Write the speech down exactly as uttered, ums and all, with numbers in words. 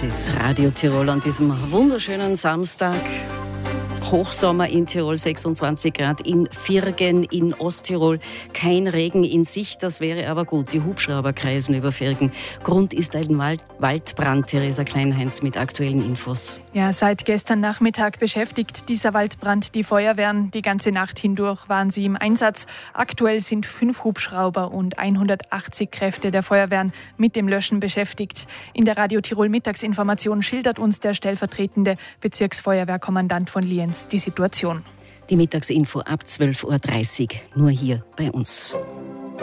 ist Radio Tirol an diesem wunderschönen Samstag. Hochsommer in Tirol, sechsundzwanzig Grad in Virgen in Osttirol. Kein Regen in Sicht, das wäre aber gut. Die Hubschrauber kreisen über Virgen. Grund ist ein Wald- Waldbrand. Theresa Kleinheinz mit aktuellen Infos. Ja, seit gestern Nachmittag beschäftigt dieser Waldbrand die Feuerwehren. Die ganze Nacht hindurch waren sie im Einsatz. Aktuell sind fünf Hubschrauber und hundertachtzig Kräfte der Feuerwehren mit dem Löschen beschäftigt. In der Radio Tirol Mittagsinformation schildert uns der stellvertretende Bezirksfeuerwehrkommandant von Lienz die Situation. Die Mittagsinfo ab zwölf Uhr dreißig, nur hier bei uns.